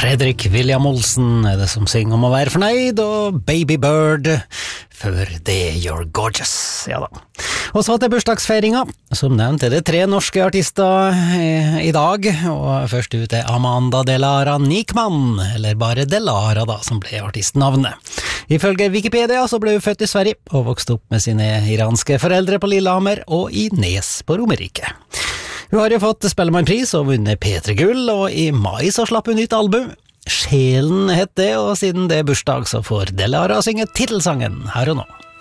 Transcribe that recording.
Fredrik William Olsen er det som synger om å være fornøyd, og Baby Bird før det You're Gorgeous, ja da. Og så til bursdagsfeiringa. Som nevnt er det 3 norske artister i dag, og først ut er Amanda Delara Nikman, eller bare Delara da, som ble artistnavnet. Ifølge Wikipedia så ble hun født i Sverige, og vokste opp med sine iranske foreldre på Lillehammer og i Nes på Romerike. Hun har jo fått Spellemannpris og vunnet P3 Gull, og i mai så slapp hun nytt album. Sjelen het det, og siden det er bursdag så får Delara synge titelsangen her og nå.